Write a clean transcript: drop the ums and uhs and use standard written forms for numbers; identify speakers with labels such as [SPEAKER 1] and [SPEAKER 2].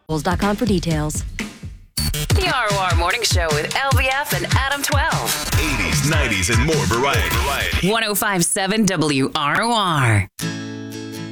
[SPEAKER 1] Bulls.com for details.
[SPEAKER 2] The ROR Morning Show with LVF and Adam 12.
[SPEAKER 3] 80s, 90s, and more variety.
[SPEAKER 2] 1057 WROR.